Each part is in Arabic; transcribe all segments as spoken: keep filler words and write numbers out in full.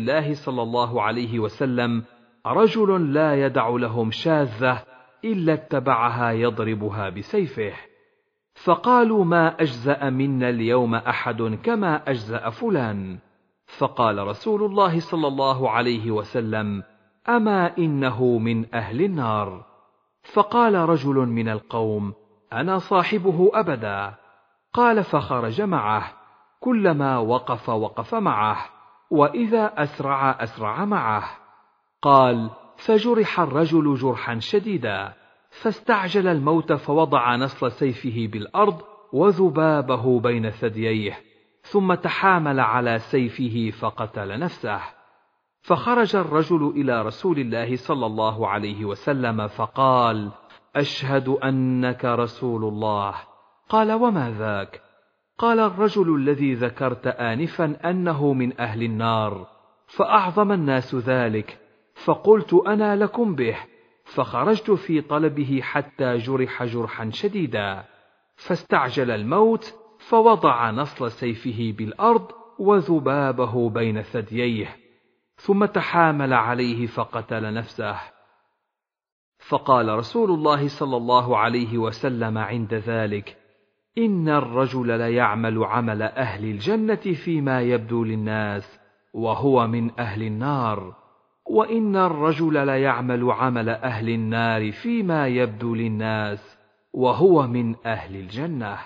الله صلى الله عليه وسلم رجل لا يدع لهم شاذة إلا اتبعها يضربها بسيفه، فقالوا ما أجزأ منا اليوم أحد كما أجزأ فلان، فقال رسول الله صلى الله عليه وسلم أما إنه من أهل النار. فقال رجل من القوم أنا صاحبه أبدا. قال فخرج معه، كلما وقف وقف معه، وإذا أسرع أسرع معه. قال فجرح الرجل جرحا شديدا، فاستعجل الموت فوضع نصل سيفه بالأرض وذبابه بين ثدييه، ثم تحامل على سيفه فقتل نفسه. فخرج الرجل إلى رسول الله صلى الله عليه وسلم فقال أشهد أنك رسول الله. قال وما ذاك؟ قال الرجل الذي ذكرت آنفا أنه من أهل النار، فأعظم الناس ذلك، فقلت أنا لكم به، فخرجت في طلبه حتى جرح جرحا شديدا، فاستعجل الموت فوضع نصل سيفه بالأرض وذبابه بين ثدييه، ثم تحامل عليه فقتل نفسه. فقال رسول الله صلى الله عليه وسلم عند ذلك إن الرجل ليعمل عمل أهل الجنة فيما يبدو للناس وهو من أهل النار، وإن الرجل ليعمل عمل أهل النار فيما يبدو للناس وهو من أهل الجنة.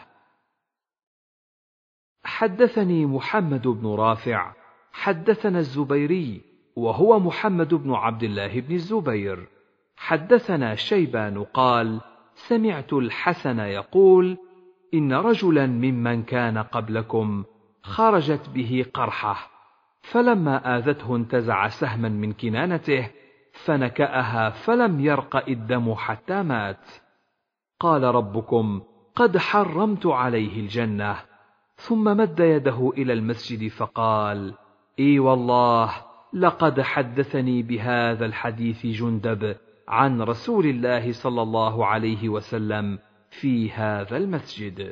حدثني محمد بن رافع حدثنا الزبيري وهو محمد بن عبد الله بن الزبير حدثنا شيبان قال سمعت الحسن يقول إن رجلا ممن كان قبلكم خرجت به قرحة، فلما آذته انتزع سهما من كنانته فنكأها فلم يرق الدم حتى مات. قال ربكم قد حرمت عليه الجنة، ثم مد يده إلى المسجد فقال إي والله لقد حدثني بهذا الحديث جندب عن رسول الله صلى الله عليه وسلم في هذا المسجد.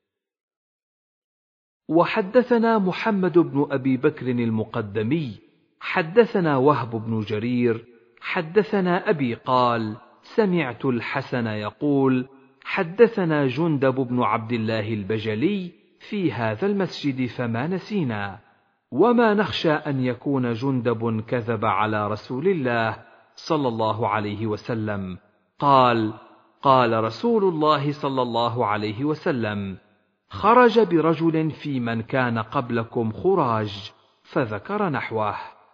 وحدثنا محمد بن أبي بكر المقدمي حدثنا وهب بن جرير حدثنا أبي قال سمعت الحسن يقول حدثنا جندب بن عبد الله البجلي في هذا المسجد فما نسينا، وما نخشى أن يكون جندب كذب على رسول الله صلى الله عليه وسلم. قال قال رسول الله صلى الله عليه وسلم خرج برجل في من كان قبلكم خراج، فذكر نحوه.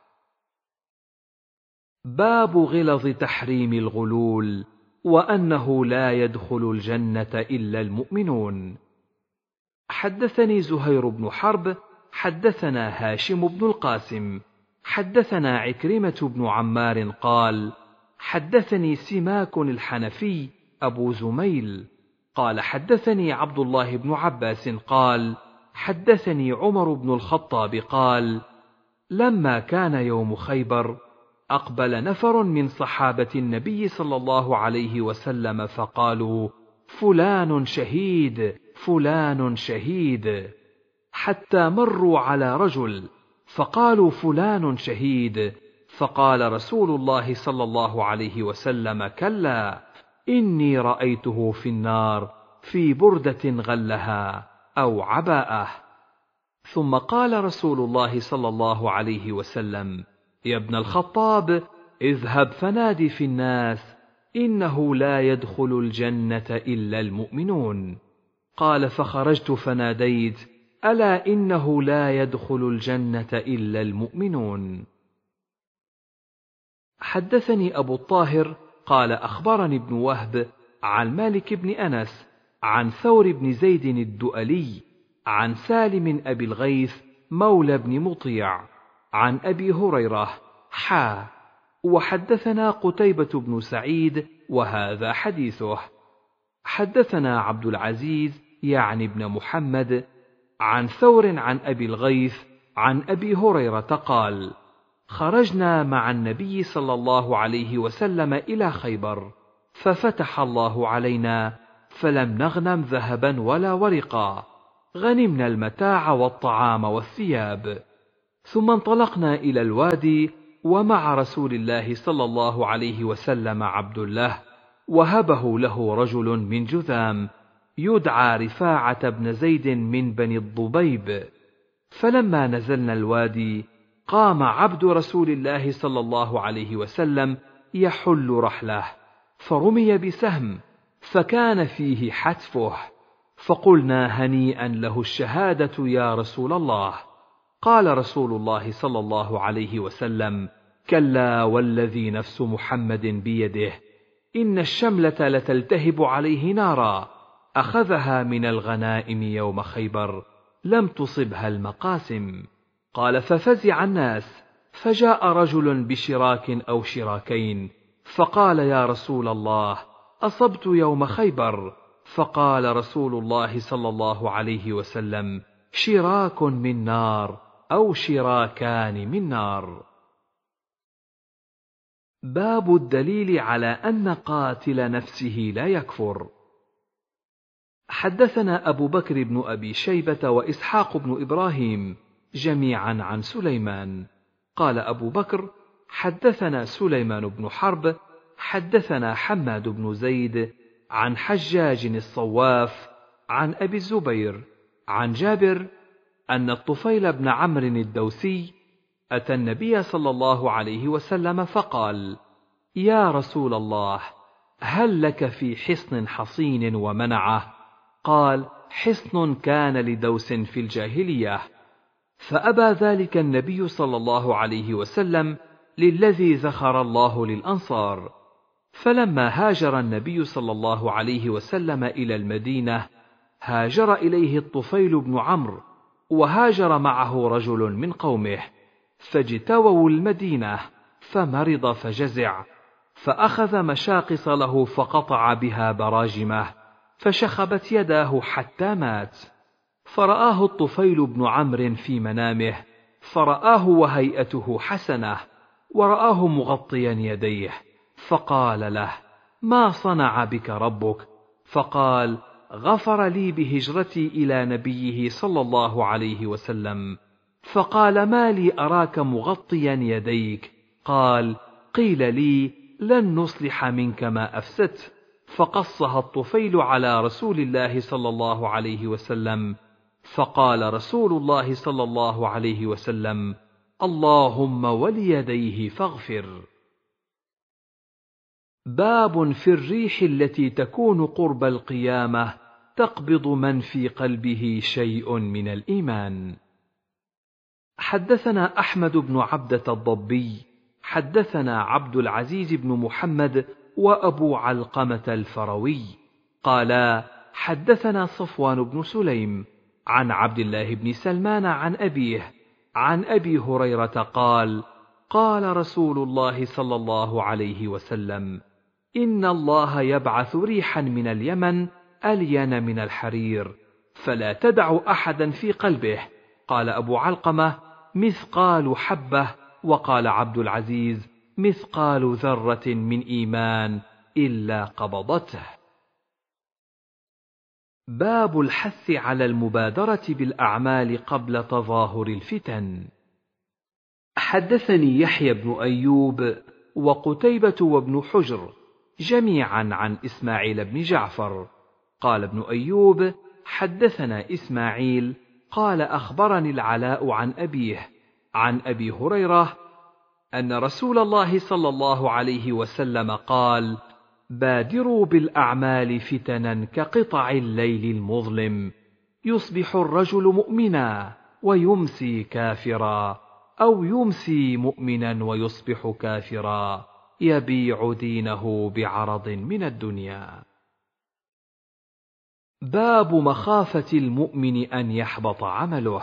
باب غلظ تحريم الغلول، وأنه لا يدخل الجنة إلا المؤمنون. حدثني زهير بن حرب حدثنا هاشم بن القاسم حدثنا عكرمة بن عمار قال حدثني سماك الحنفي أبو زميل قال حدثني عبد الله بن عباس قال حدثني عمر بن الخطاب قال لما كان يوم خيبر أقبل نفر من صحابة النبي صلى الله عليه وسلم فقالوا فلان شهيد فلان شهيد، حتى مروا على رجل فقالوا فلان شهيد، فقال رسول الله صلى الله عليه وسلم كلا إني رأيته في النار في بردة غلها أو عباءة. ثم قال رسول الله صلى الله عليه وسلم يا ابن الخطاب اذهب فنادي في الناس إنه لا يدخل الجنة إلا المؤمنون. قال فخرجت فناديت ألا إنه لا يدخل الجنة إلا المؤمنون. حدثني أبو الطاهر قال أخبرني ابن وهب عن مالك بن أنس عن ثور بن زيد الدؤلي عن سالم أبي الغيث مولى بن مطيع عن أبي هريرة حا. وحدثنا قتيبة بن سعيد وهذا حديثه. حدثنا عبد العزيز يعني ابن محمد عن ثور عن أبي الغيث عن أبي هريرة قال خرجنا مع النبي صلى الله عليه وسلم إلى خيبر، ففتح الله علينا فلم نغنم ذهبا ولا ورقا، غنمنا المتاع والطعام والثياب، ثم انطلقنا إلى الوادي، ومع رسول الله صلى الله عليه وسلم عبد الله، وهبه له رجل من جذام يدعى رفاعة بن زيد من بني الضبيب. فلما نزلنا الوادي قام عبد رسول الله صلى الله عليه وسلم يحل رحله، فرمي بسهم فكان فيه حتفه، فقلنا هنيئا له الشهادة يا رسول الله. قال رسول الله صلى الله عليه وسلم: كلا والذي نفس محمد بيده، إن الشملة لتلتهب عليه نارا، أخذها من الغنائم يوم خيبر، لم تصبها المقاسم. قال: ففزع الناس، فجاء رجل بشراك أو شراكين، فقال: يا رسول الله، أصبت يوم خيبر. فقال رسول الله صلى الله عليه وسلم: شراك من نار أو شراكان من نار. باب الدليل على أن قاتل نفسه لا يكفر. حدثنا أبو بكر بن أبي شيبة وإسحاق بن إبراهيم جميعا عن سليمان. قال أبو بكر: حدثنا سليمان بن حرب حدثنا حماد بن زيد عن حجاج الصواف عن أبي الزبير عن جابر أن الطفيل بن عمرو الدوسي أتى النبي صلى الله عليه وسلم فقال: يا رسول الله، هل لك في حصن حصين ومنعه؟ قال: حصن كان لدوس في الجاهلية. فأبى ذلك النبي صلى الله عليه وسلم للذي ذخر الله للأنصار. فلما هاجر النبي صلى الله عليه وسلم إلى المدينة هاجر إليه الطفيل بن عمرو، وهاجر معه رجل من قومه، فاجتووا المدينة، فمرض فجزع، فأخذ مشاقص له فقطع بها براجمه، فشخبت يداه حتى مات. فرآه الطفيل بن عمرو في منامه، فرآه وهيئته حسنة، ورآه مغطيا يديه، فقال له: ما صنع بك ربك؟ فقال: غفر لي بهجرتي إلى نبيه صلى الله عليه وسلم. فقال: ما لي أراك مغطيا يديك؟ قال: قيل لي لن نصلح منك ما أفسدت. فقصها الطفيل على رسول الله صلى الله عليه وسلم، فقال رسول الله صلى الله عليه وسلم: اللهم وليديه فاغفر. باب في الريح التي تكون قرب القيامة تقبض من في قلبه شيء من الإيمان. حدثنا أحمد بن عبدة الضبي حدثنا عبد العزيز بن محمد وأبو علقمة الفروي قالا: حدثنا صفوان بن سليم عن عبد الله بن سلمان عن أبيه عن أبي هريرة قال: قال رسول الله صلى الله عليه وسلم: إن الله يبعث ريحا من اليمن ألين من الحرير، فلا تدع أحدا في قلبه. قال أبو علقمة: مثقال حبة. وقال عبد العزيز: مثقال ذرة من إيمان إلا قبضته. باب الحث على المبادرة بالأعمال قبل تظاهر الفتن. حدثني يحيى بن أيوب وقتيبة وابن حجر جميعا عن إسماعيل بن جعفر. قال ابن أيوب: حدثنا إسماعيل قال: أخبرني العلاء عن أبيه عن أبي هريرة أن رسول الله صلى الله عليه وسلم قال: بادروا بالأعمال فتنا كقطع الليل المظلم، يصبح الرجل مؤمنا ويمسي كافرا، أو يمسي مؤمنا ويصبح كافرا، يبيع دينه بعرض من الدنيا. باب مخافة المؤمن أن يحبط عمله.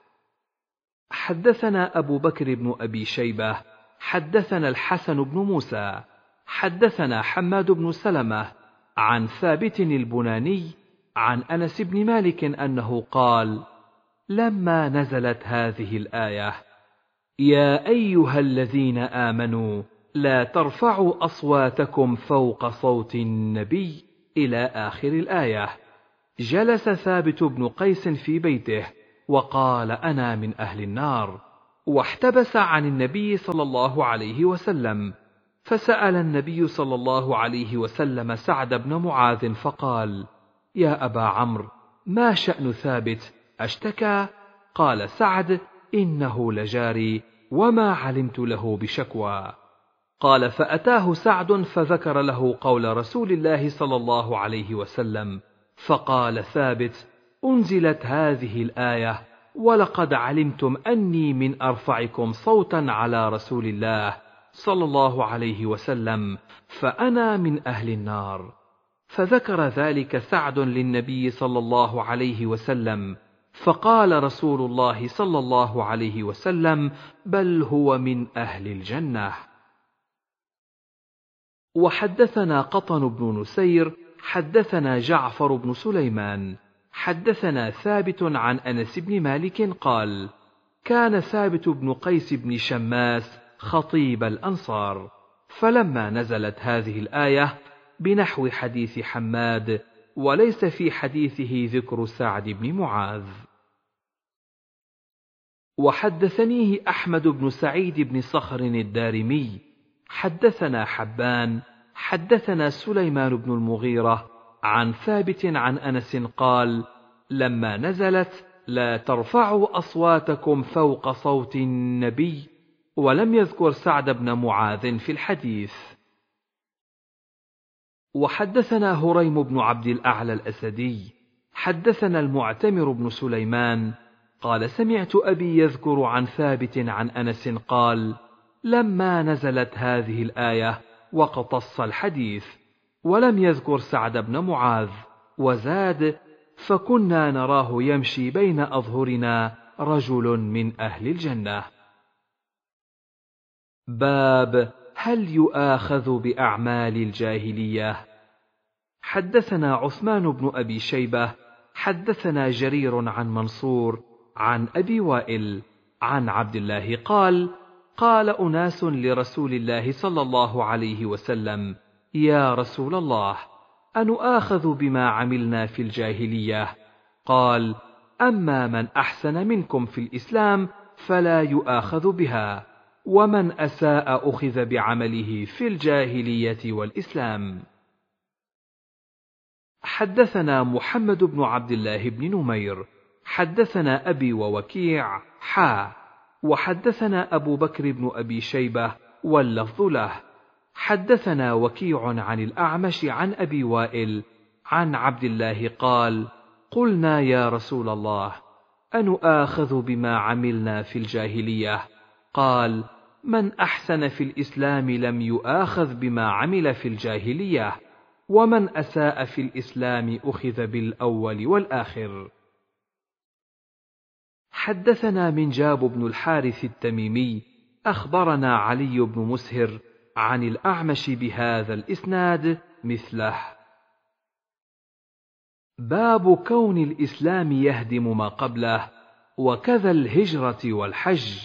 حدثنا أبو بكر بن أبي شيبة حدثنا الحسن بن موسى حدثنا حماد بن سلمة عن ثابت البناني عن أنس بن مالك أنه قال: لما نزلت هذه الآية: يا أيها الذين آمنوا لا ترفعوا أصواتكم فوق صوت النبي إلى آخر الآية، جلس ثابت بن قيس في بيته وقال: أنا من أهل النار. واحتبس عن النبي صلى الله عليه وسلم، فسأل النبي صلى الله عليه وسلم سعد بن معاذ فقال: يا أبا عمرو، ما شأن ثابت؟ أشتكى؟ قال سعد: إنه لجاري وما علمت له بشكوى. قال: فأتاه سعد فذكر له قول رسول الله صلى الله عليه وسلم، فقال ثابت: أنزلت هذه الآية: ولقد علمتم أني من أرفعكم صوتا على رسول الله صلى الله عليه وسلم، فأنا من أهل النار. فذكر ذلك سعد للنبي صلى الله عليه وسلم، فقال رسول الله صلى الله عليه وسلم: بل هو من أهل الجنة. وحدثنا قطن بن نسير حدثنا جعفر بن سليمان حدثنا ثابت عن أنس بن مالك قال: كان ثابت بن قيس بن شماس خطيب الأنصار، فلما نزلت هذه الآية بنحو حديث حماد، وليس في حديثه ذكر سعد بن معاذ. وحدثنيه أحمد بن سعيد بن صخر الدارمي حدثنا حبان حدثنا سليمان بن المغيرة عن ثابت عن أنس قال: لما نزلت: لا ترفعوا أصواتكم فوق صوت النبي، ولم يذكر سعد بن معاذ في الحديث. وحدثنا هريم بن عبد الأعلى الأسدي حدثنا المعتمر بن سليمان قال: سمعت أبي يذكر عن ثابت عن أنس قال: لما نزلت هذه الآية واقتص الحديث، ولم يذكر سعد بن معاذ، وزاد: فكنا نراه يمشي بين أظهرنا رجل من أهل الجنة. باب هل يؤاخذ بأعمال الجاهلية؟ حدثنا عثمان بن أبي شيبة حدثنا جرير عن منصور عن أبي وائل عن عبد الله قال: قال أناس لرسول الله صلى الله عليه وسلم: يا رسول الله، أنؤاخذ بما عملنا في الجاهلية؟ قال: أما من أحسن منكم في الإسلام فلا يؤاخذ بها، ومن أساء أخذ بعمله في الجاهلية والإسلام. حدثنا محمد بن عبد الله بن نمير حدثنا أبي ووكيع حا وحدثنا أبو بكر بن أبي شيبة واللفظ له. حدثنا وكيع عن الأعمش عن أبي وائل عن عبد الله قال: قلنا يا رسول الله، أنؤاخذ بما عملنا في الجاهلية؟ قال: من أحسن في الإسلام لم يؤاخذ بما عمل في الجاهلية، ومن أساء في الإسلام أخذ بالأول والآخر. حدثنا منجاب بن الحارث التميمي أخبرنا علي بن مسهر عن الأعمش بهذا الإسناد مثله. باب كون الإسلام يهدم ما قبله، وكذا الهجرة والحج.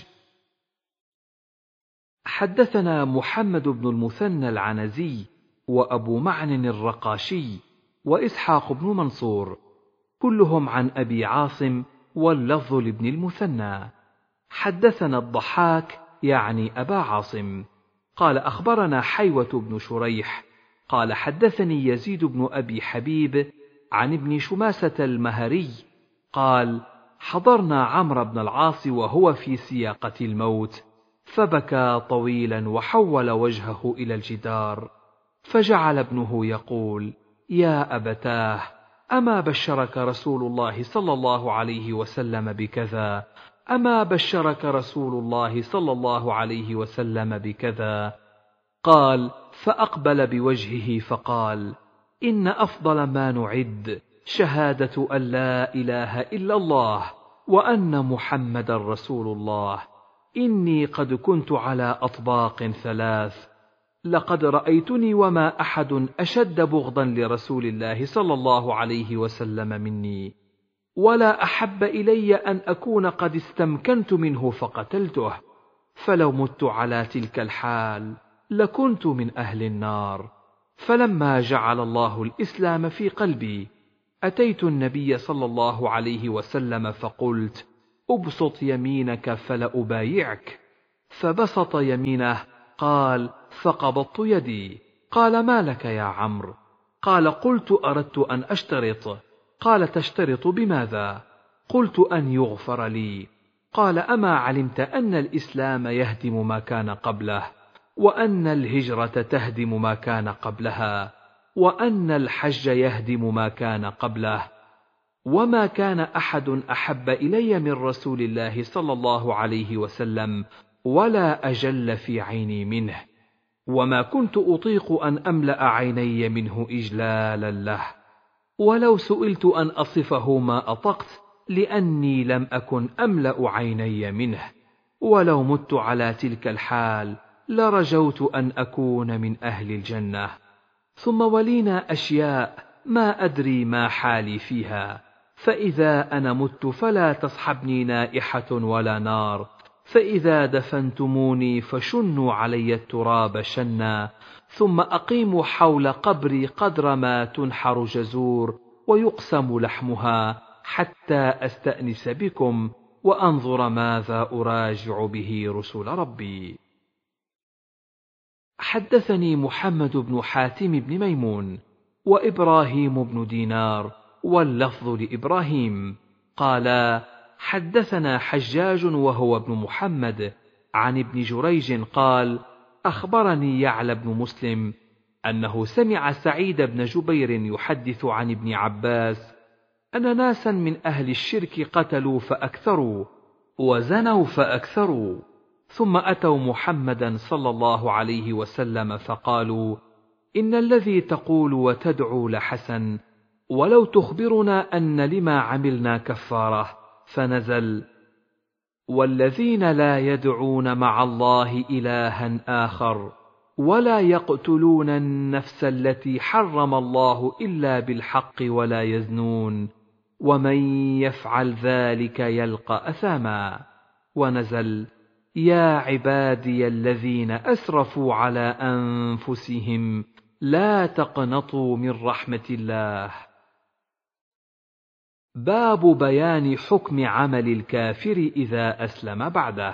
حدثنا محمد بن المثنى العنزي وأبو معن الرقاشي وإسحاق بن منصور كلهم عن أبي عاصم، واللفظ لابن المثنى. حدثنا الضحاك يعني أبا عاصم قال: أخبرنا حيوة بن شريح قال: حدثني يزيد بن أبي حبيب عن ابن شماسة المهري قال: حضرنا عمرو بن العاص وهو في سياقة الموت، فبكى طويلا وحول وجهه إلى الجدار، فجعل ابنه يقول: يا أبتاه، أما بشرك رسول الله صلى الله عليه وسلم بكذا؟ أما بشرك رسول الله صلى الله عليه وسلم بكذا؟ قال: فأقبل بوجهه فقال: إن أفضل ما نعد شهادة أن لا إله إلا الله وأن محمد رسول الله. إني قد كنت على أطباق ثلاث، لقد رأيتني وما أحد أشد بغضا لرسول الله صلى الله عليه وسلم مني، ولا أحب إلي أن أكون قد استمكنت منه فقتلته، فلو مت على تلك الحال لكنت من أهل النار. فلما جعل الله الإسلام في قلبي أتيت النبي صلى الله عليه وسلم فقلت: أبسط يمينك فلأبايعك. فبسط يمينه. قال: فقبضت يدي. قال: ما لك يا عمرو؟ قال: قلت أردت أن أشترط. قال: تشترط بماذا؟ قلت: أن يغفر لي. قال: أما علمت أن الإسلام يهدم ما كان قبله، وأن الهجرة تهدم ما كان قبلها، وأن الحج يهدم ما كان قبله، وما كان أحد أحب إلي من رسول الله صلى الله عليه وسلم ولا أجل في عيني منه، وما كنت أطيق أن أملأ عيني منه إجلالا له، ولو سئلت أن أصفه ما أطقت، لأني لم أكن أملأ عيني منه، ولو مت على تلك الحال لرجوت أن أكون من أهل الجنة. ثم ولينا أشياء ما أدري ما حالي فيها، فإذا أنا مت فلا تصحبني نائحة ولا نار، فإذا دفنتموني فشنوا علي التراب شنا، ثم أقيموا حول قبري قدر ما تنحر جزور ويقسم لحمها، حتى أستأنس بكم وأنظر ماذا أراجع به رسل ربي. حدثني محمد بن حاتم بن ميمون وإبراهيم بن دينار واللفظ لإبراهيم قال: حدثنا حجاج وهو ابن محمد عن ابن جريج قال: أخبرني يعلى بن مسلم أنه سمع سعيد بن جبير يحدث عن ابن عباس أن ناسا من أهل الشرك قتلوا فأكثروا وزنوا فأكثروا، ثم أتوا محمدا صلى الله عليه وسلم فقالوا: إن الذي تقول وتدعو لحسن، ولو تخبرنا أن لما عملنا كفارة. فنزل: والذين لا يدعون مع الله إلها آخر ولا يقتلون النفس التي حرم الله إلا بالحق ولا يزنون، ومن يفعل ذلك يلقى أثاما. ونزل: يا عبادي الذين أسرفوا على أنفسهم لا تقنطوا من رحمة الله. باب بيان حكم عمل الكافر إذا أسلم بعده.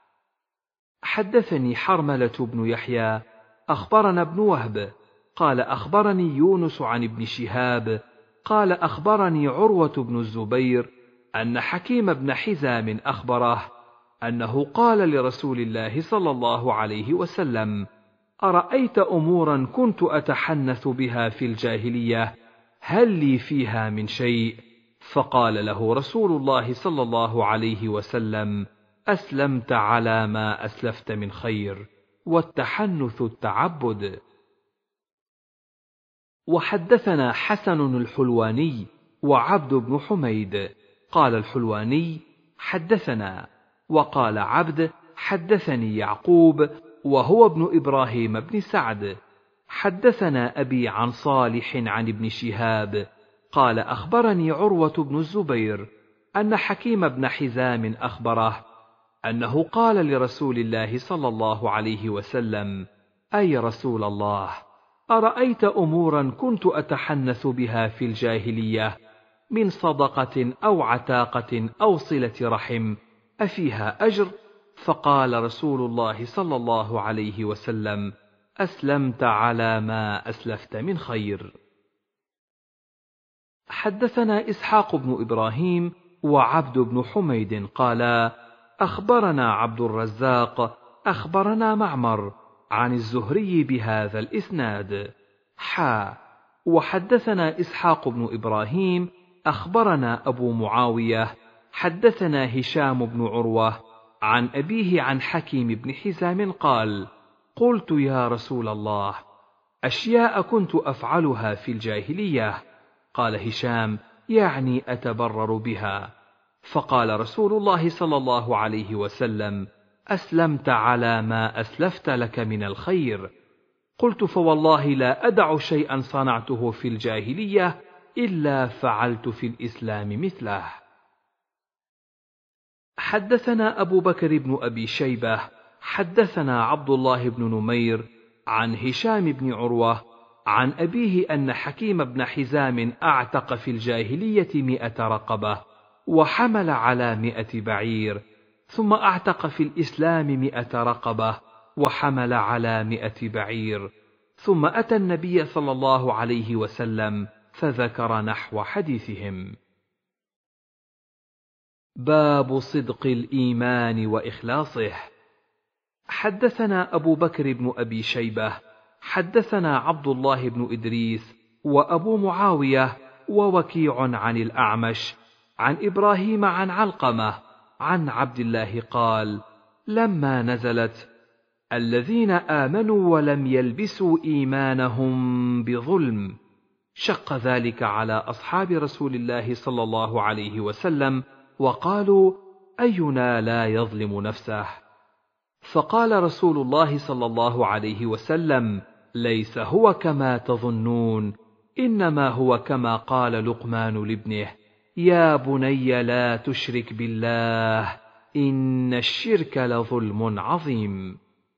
حدثني حرملة بن يحيى أخبرنا ابن وهب قال: أخبرني يونس عن ابن شهاب قال: أخبرني عروة بن الزبير أن حكيم بن حزام أخبره أنه قال لرسول الله صلى الله عليه وسلم: أرأيت أمورا كنت أتحنث بها في الجاهلية، هل لي فيها من شيء؟ فقال له رسول الله صلى الله عليه وسلم: أسلمت على ما أسلفت من خير، والتحنث التعبد. وحدثنا حسن الحلواني وعبد بن حميد قال الحلواني: حدثنا، وقال عبد: حدثني يعقوب وهو ابن إبراهيم بن سعد. حدثنا أبي عن صالح عن ابن شهاب قال: أخبرني عروة بن الزبير أن حكيم بن حزام أخبره أنه قال لرسول الله صلى الله عليه وسلم: أي رسول الله، أرأيت أمورا كنت أتحنث بها في الجاهلية من صدقة أو عتاقة أو صلة رحم، أفيها أجر؟ فقال رسول الله صلى الله عليه وسلم: أسلمت على ما أسلفت من خير. حدثنا إسحاق بن إبراهيم وعبد بن حميد قالا: أخبرنا عبد الرزاق أخبرنا معمر عن الزهري بهذا الإسناد حا. وحدثنا إسحاق بن إبراهيم أخبرنا أبو معاوية حدثنا هشام بن عروة عن أبيه عن حكيم بن حزام قال: قلت يا رسول الله، أشياء كنت أفعلها في الجاهلية. قال هشام: يعني أتبرر بها. فقال رسول الله صلى الله عليه وسلم: أسلمت على ما أسلفت لك من الخير. قلت: فوالله لا أدع شيئا صنعته في الجاهلية إلا فعلت في الإسلام مثله. حدثنا أبو بكر بن أبي شيبة حدثنا عبد الله بن نمير عن هشام بن عروة عن أبيه أن حكيم بن حزام أعتق في الجاهلية مئة رقبة، وحمل على مئة بعير، ثم أعتق في الإسلام مئة رقبة وحمل على مئة بعير، ثم أتى النبي صلى الله عليه وسلم فذكر نحو حديثهم. باب صدق الإيمان وإخلاصه. حدثنا أبو بكر بن أبي شيبة حدثنا عبد الله بن إدريس وأبو معاوية ووكيع عن الأعمش عن إبراهيم عن علقمة عن عبد الله قال: لما نزلت الذين آمنوا ولم يلبسوا إيمانهم بظلم، شق ذلك على أصحاب رسول الله صلى الله عليه وسلم، وقالوا: أينا لا يظلم نفسه؟ فقال رسول الله صلى الله عليه وسلم: ليس هو كما تظنون، إنما هو كما قال لقمان لابنه: يا بني لا تشرك بالله إن الشرك لظلم عظيم.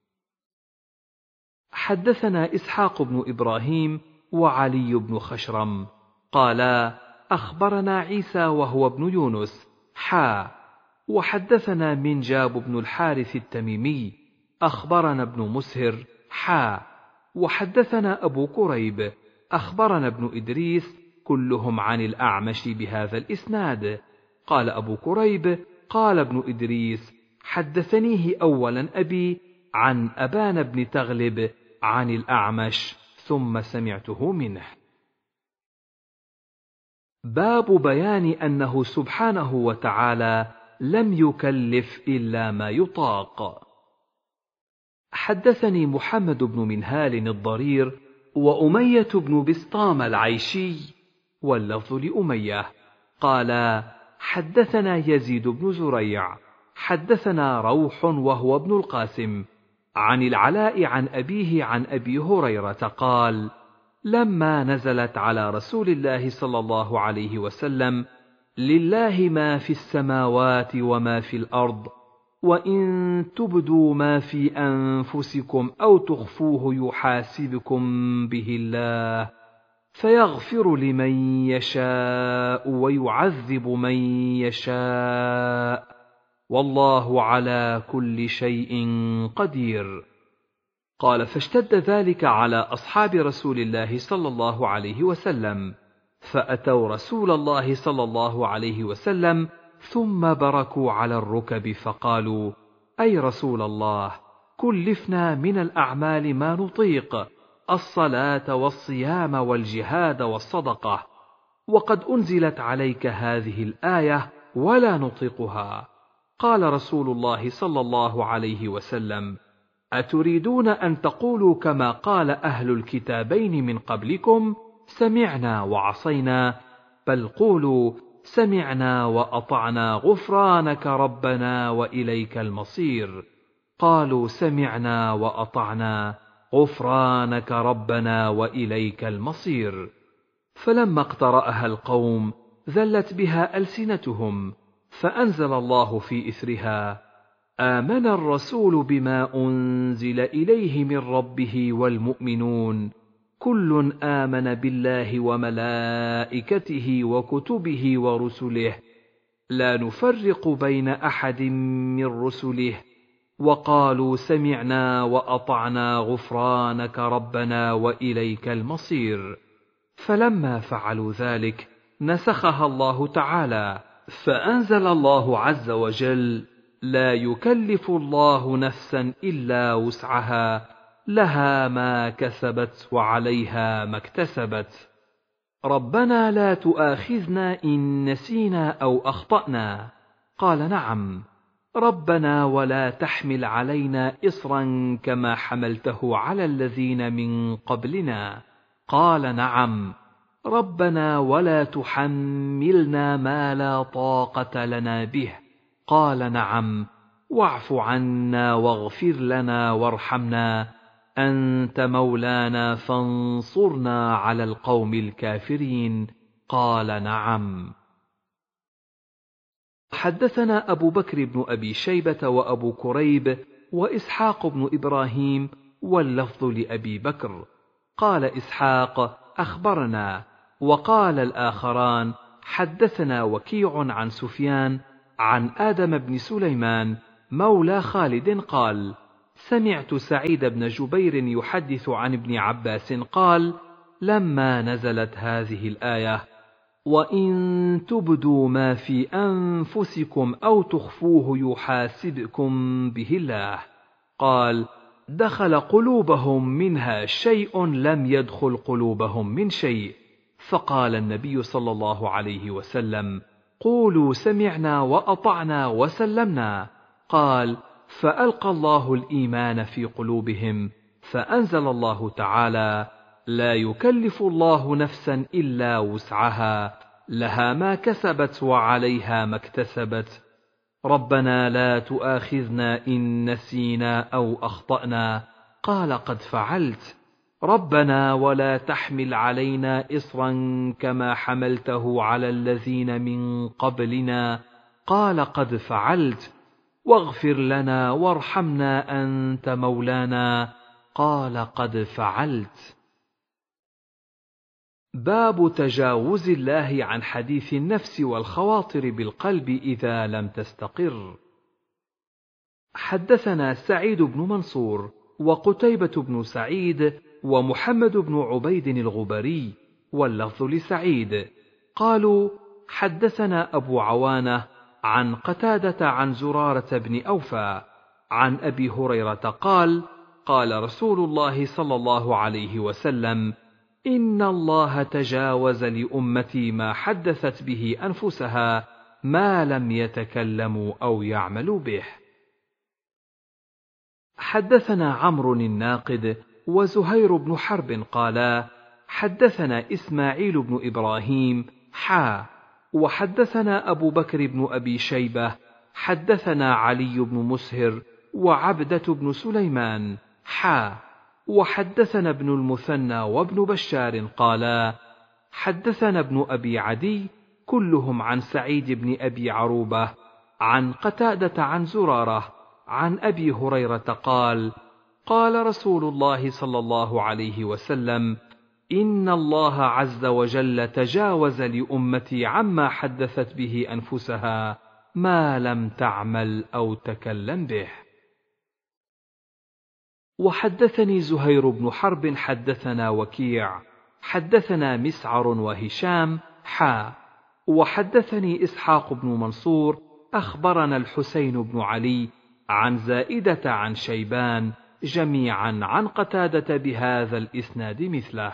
حدثنا إسحاق بن إبراهيم وعلي بن خشرم قالا: أخبرنا عيسى وهو ابن يونس حا، وحدثنا منجاب بن الحارث التميمي أخبرنا ابن مسهر حا، وحدثنا أبو كريب أخبرنا ابن إدريس كلهم عن الأعمش بهذا الإسناد. قال أبو كريب: قال ابن إدريس: حدثنيه أولا أبي عن أبان بن تغلب عن الأعمش ثم سمعته منه. باب بيان أنه سبحانه وتعالى لم يكلف إلا ما يطاق. حدثني محمد بن منهال الضرير وأمية بن بسطام العيشي واللفظ لأمية قالا: حدثنا يزيد بن زريع حدثنا روح وهو ابن القاسم عن العلاء عن أبيه عن أبي هريرة قال: لما نزلت على رسول الله صلى الله عليه وسلم: لله ما في السماوات وما في الأرض، وإن تبدوا ما في أنفسكم أو تخفوه يحاسبكم به الله، فيغفر لمن يشاء ويعذب من يشاء، والله على كل شيء قدير. قال: فاشتد ذلك على أصحاب رسول الله صلى الله عليه وسلم، فأتوا رسول الله صلى الله عليه وسلم ثم بركوا على الركب فقالوا: أي رسول الله، كلفنا من الأعمال ما نطيق، الصلاة والصيام والجهاد والصدقة، وقد أنزلت عليك هذه الآية ولا نطيقها. قال رسول الله صلى الله عليه وسلم: أتريدون أن تقولوا كما قال أهل الكتابين من قبلكم: سمعنا وعصينا؟ بل قولوا: سمعنا وأطعنا غفرانك ربنا وإليك المصير. قالوا: سمعنا وأطعنا غفرانك ربنا وإليك المصير. فلما اقترأها القوم ذلت بها ألسنتهم، فأنزل الله في إثرها: آمن الرسول بما أنزل إليه من ربه والمؤمنون كل آمن بالله وملائكته وكتبه ورسله لا نفرق بين أحد من رسله، وقالوا: سمعنا وأطعنا غفرانك ربنا وإليك المصير. فلما فعلوا ذلك نسخها الله تعالى، فأنزل الله عز وجل: لا يكلف الله نفسا إلا وسعها، لها ما كسبت وعليها ما اكتسبت. ربنا لا تؤاخذنا إن نسينا أو أخطأنا. قال: نعم. ربنا ولا تحمل علينا إصرا كما حملته على الذين من قبلنا. قال: نعم. ربنا ولا تحملنا ما لا طاقة لنا به. قال: نعم. واعف عنا واغفر لنا وارحمنا، أنت مولانا فانصرنا على القوم الكافرين. قال: نعم. حدثنا أبو بكر بن أبي شيبة وأبو كريب وإسحاق بن إبراهيم واللفظ لأبي بكر. قال إسحاق: أخبرنا، وقال الآخران: حدثنا وكيع عن سفيان عن آدم بن سليمان مولى خالد قال: سمعت سعيد بن جبير يحدث عن ابن عباس قال: لما نزلت هذه الآية: وإن تبدوا ما في أنفسكم أو تخفوه يحاسبكم به الله، قال: دخل قلوبهم منها شيء لم يدخل قلوبهم من شيء. فقال النبي صلى الله عليه وسلم: قولوا سمعنا وأطعنا وسلمنا. قال: فألقى الله الإيمان في قلوبهم، فأنزل الله تعالى: لا يكلف الله نفسا إلا وسعها، لها ما كسبت وعليها ما اكتسبت، ربنا لا تؤاخذنا إن نسينا أو أخطأنا، قال: قد فعلت. ربنا ولا تحمل علينا إصرا كما حملته على الذين من قبلنا، قال: قد فعلت. واغفر لنا وارحمنا أنت مولانا، قال: قد فعلت. باب تجاوز الله عن حديث النفس والخواطر بالقلب إذا لم تستقر. حدثنا سعيد بن منصور وقتيبة بن سعيد ومحمد بن عبيد الغبري، واللفظ لسعيد، قالوا: حدثنا أبو عوانة عن قتادة عن زرارة بن أوفى عن أبي هريرة قال: قال رسول الله صلى الله عليه وسلم: إن الله تجاوز لأمتي ما حدثت به أنفسها ما لم يتكلموا أو يعملوا به. حدثنا عمرو الناقد وزهير بن حرب قالا: حدثنا إسماعيل بن إبراهيم حا وحدثنا أبو بكر بن أبي شيبة حدثنا علي بن مسهر وعبدة بن سليمان حا وحدثنا ابن المثنى وابن بشار قالا: حدثنا ابن أبي عدي كلهم عن سعيد بن أبي عروبة عن قتادة عن زرارة عن أبي هريرة قال: قال رسول الله صلى الله عليه وسلم: إن الله عز وجل تجاوز لأمتي عما حدثت به أنفسها ما لم تعمل أو تكلم به. وحدثني زهير بن حرب حدثنا وكيع حدثنا مسعر وهشام حا وحدثني إسحاق بن منصور أخبرنا الحسين بن علي عن زائدة عن شيبان جميعا عن قتادة بهذا الإسناد مثله.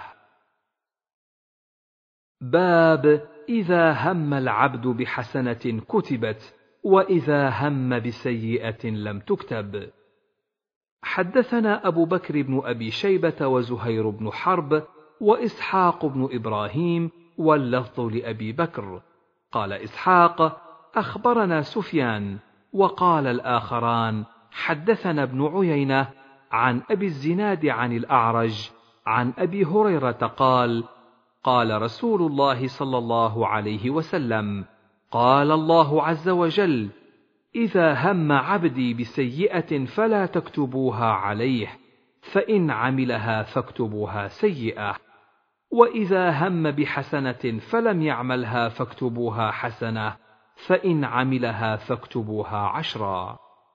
باب إذا هم العبد بحسنة كتبت وإذا هم بسيئة لم تكتب. حدثنا أبو بكر بن أبي شيبة وزهير بن حرب وإسحاق بن إبراهيم، واللفظ لأبي بكر. قال إسحاق: أخبرنا سفيان. وقال الآخران: حدثنا ابن عيينة عن أبي الزناد عن الأعرج عن أبي هريرة قال: قال رسول الله صلى الله عليه وسلم: قال الله عز وجل: إذا هم عبدي بسيئة فلا تكتبوها عليه، فإن عملها فاكتبوها سيئة، وإذا هم بحسنة فلم يعملها فاكتبوها حسنة، فإن عملها فاكتبوها عشرا.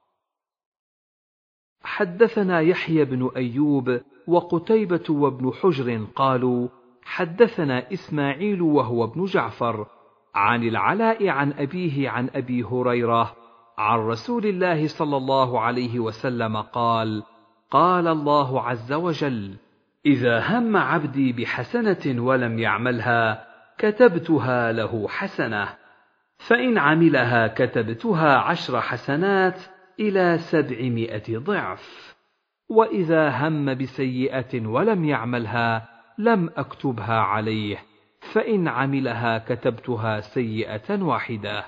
حدثنا يحيى بن أيوب وقتيبة وابن حجر قالوا: حدثنا إسماعيل وهو ابن جعفر عن العلاء عن أبيه عن أبي هريرة عن رسول الله صلى الله عليه وسلم قال: قال الله عز وجل: إذا هم عبدي بحسنة ولم يعملها كتبتها له حسنة، فإن عملها كتبتها عشر حسنات إلى سبعمائة ضعف، وإذا هم بسيئة ولم يعملها لم أكتبها عليه، فإن عملها كتبتها سيئة واحدة.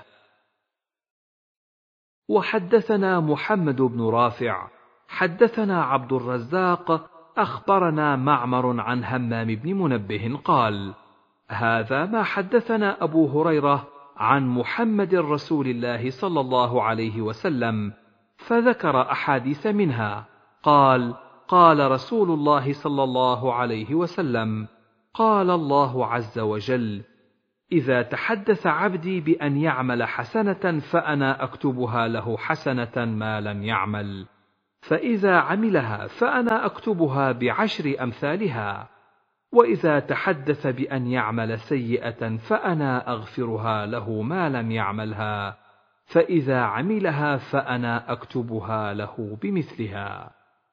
وحدثنا محمد بن رافع حدثنا عبد الرزاق أخبرنا معمر عن همام بن منبه قال: هذا ما حدثنا أبو هريرة عن محمد رسول الله صلى الله عليه وسلم، فذكر أحاديث منها. قال: قال رسول الله صلى الله عليه وسلم: قال الله عز وجل: إذا تحدث عبدي بأن يعمل حسنة فأنا أكتبها له حسنة ما لم يعمل، فإذا عملها فأنا أكتبها بعشر أمثالها، وإذا تحدث بأن يعمل سيئة فأنا أغفرها له ما لم يعملها، فإذا عملها فأنا أكتبها له بمثلها.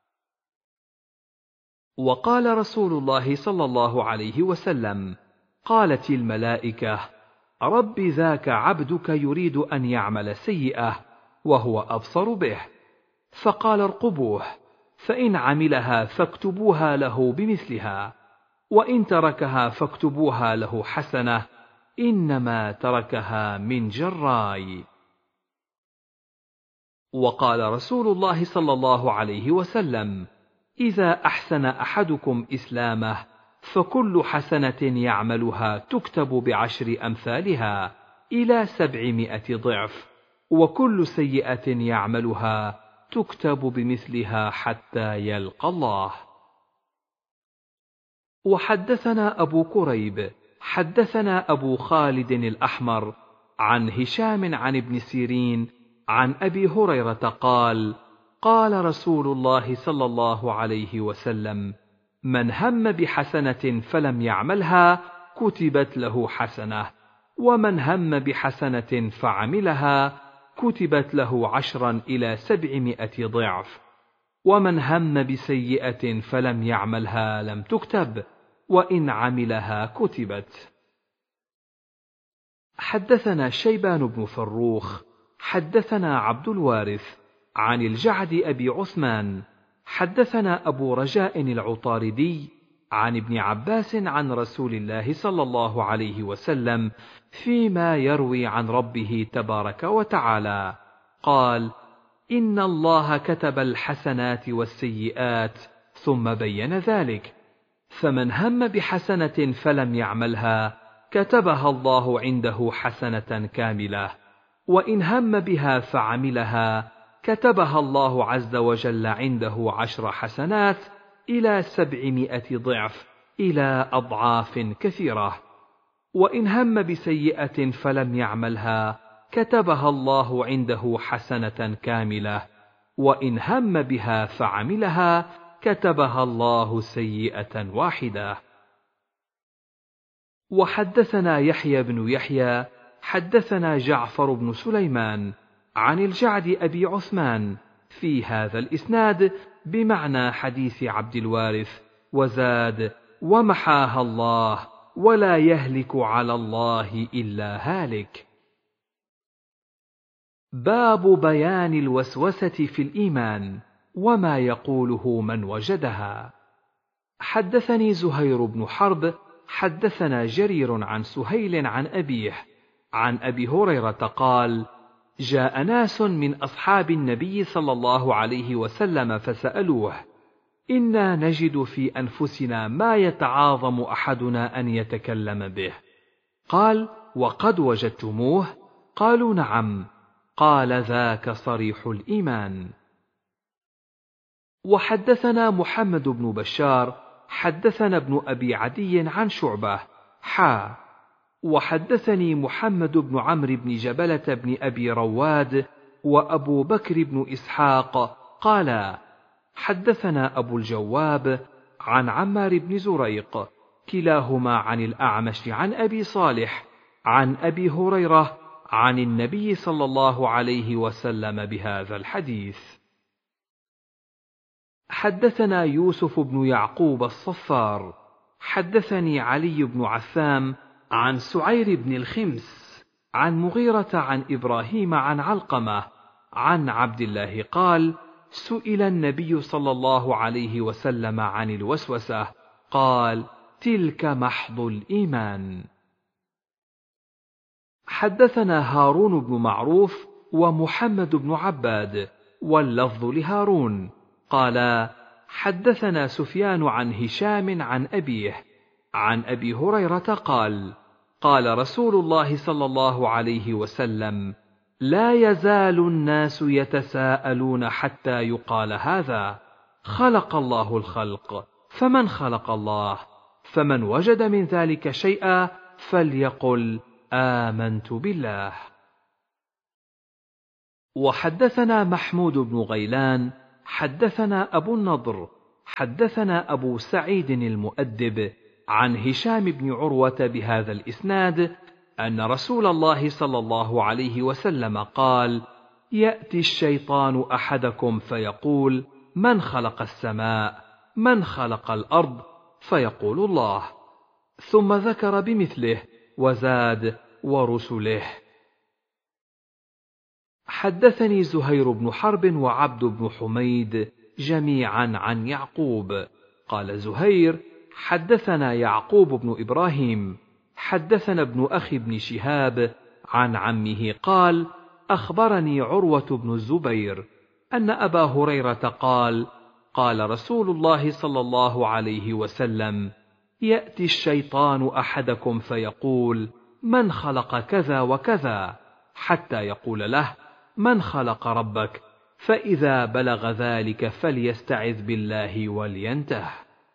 وقال رسول الله صلى الله عليه وسلم: قالت الملائكة: رب ذاك عبدك يريد أن يعمل سيئة وهو أبصر به، فقال ارقبوه، فإن عملها فاكتبوها له بمثلها، وإن تركها فاكتبوها له حسنة، إنما تركها من جراي. وقال رسول الله صلى الله عليه وسلم: إذا أحسن أحدكم إسلامه فكل حسنة يعملها تكتب بعشر أمثالها إلى سبعمائة ضعف، وكل سيئة يعملها تكتب بمثلها حتى يلقى الله. وحدثنا أبو كريب حدثنا أبو خالد الأحمر عن هشام عن ابن سيرين عن أبي هريرة قال: قال رسول الله صلى الله عليه وسلم: من هم بحسنة فلم يعملها كتبت له حسنة، ومن هم بحسنة فعملها كتبت له عشرا إلى سبعمائة ضعف، ومن هم بسيئة فلم يعملها لم تكتب، وإن عملها كتبت. حدثنا شيبان بن فروخ حدثنا عبد الوارث عن الجعد أبي عثمان حدثنا أبو رجاء العطاردي عن ابن عباس عن رسول الله صلى الله عليه وسلم فيما يروي عن ربه تبارك وتعالى قال: إن الله كتب الحسنات والسيئات ثم بين ذلك، فمن هم بحسنة فلم يعملها كتبها الله عنده حسنة كاملة، وإن هم بها فعملها كتبها الله عز وجل عنده عشر حسنات إلى سبعمائة ضعف إلى أضعاف كثيرة، وإن هم بسيئة فلم يعملها كتبها الله عنده حسنة كاملة، وإن هم بها فعملها كتبها الله سيئة واحدة. وحدثنا يحيى بن يحيى حدثنا جعفر بن سليمان عن الجعد أبي عثمان في هذا الإسناد بمعنى حديث عبد الوارث، وزاد: ومحاها الله ولا يهلك على الله إلا هالك. باب بيان الوسوسة في الإيمان وما يقوله من وجدها. حدثني زهير بن حرب حدثنا جرير عن سهيل عن أبيه عن أبي هريرة قال: جاء ناس من أصحاب النبي صلى الله عليه وسلم فسألوه: إنا نجد في أنفسنا ما يتعاظم أحدنا أن يتكلم به. قال: وقد وجدتموه؟ قالوا: نعم. قال: ذاك صريح الإيمان. وحدثنا محمد بن بشار حدثنا ابن أبي عدي عن شعبة حا وحدثني محمد بن عمرو بن جبلة بن أبي رواد وأبو بكر بن إسحاق قالا: حدثنا أبو الجواب عن عمار بن زريق كلاهما عن الأعمش عن أبي صالح عن أبي هريرة عن النبي صلى الله عليه وسلم بهذا الحديث. حدثنا يوسف بن يعقوب الصفار حدثني علي بن عثام عن سعير بن الخمس عن مغيرة عن إبراهيم عن علقمة عن عبد الله قال: سئل النبي صلى الله عليه وسلم عن الوسوسة قال: تلك محض الإيمان. حدثنا هارون بن معروف ومحمد بن عباد واللفظ لهارون قالا: حدثنا سفيان عن هشام عن أبيه عن أبي هريرة قال: قال رسول الله صلى الله عليه وسلم: لا يزال الناس يتساءلون حتى يقال هذا خلق الله الخلق، فمن خلق الله؟ فمن وجد من ذلك شيئا فليقل آمنت بالله. وحدثنا محمود بن غيلان حدثنا أبو النضر حدثنا أبو سعيد المؤدب عن هشام بن عروة بهذا الإسناد أن رسول الله صلى الله عليه وسلم قال: يأتي الشيطان أحدكم فيقول: من خلق السماء؟ من خلق الأرض؟ فيقول: الله. ثم ذكر بمثله وزاد: ورسله. حدثني زهير بن حرب وعبد بن حميد جميعا عن يعقوب. قال زهير: حدثنا يعقوب بن إبراهيم حدثنا ابن أخي بن شهاب عن عمه قال: أخبرني عروة بن الزبير أن أبا هريرة قال: قال رسول الله صلى الله عليه وسلم: يأتي الشيطان أحدكم فيقول: من خلق كذا وكذا؟ حتى يقول له: من خلق ربك؟ فإذا بلغ ذلك فليستعذ بالله ولينته.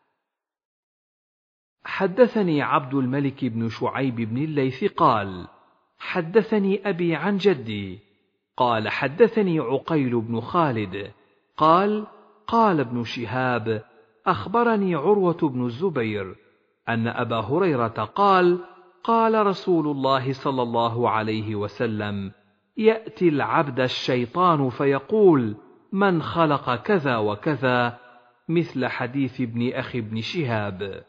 حدثني عبد الملك بن شعيب بن الليث قال: حدثني أبي عن جدي قال: حدثني عقيل بن خالد قال: قال ابن شهاب: أخبرني عروة بن الزبير أن أبا هريرة قال: قال رسول الله صلى الله عليه وسلم: يأتي العبد الشيطان فيقول: من خلق كذا وكذا، مثل حديث ابن أخي بن شهاب.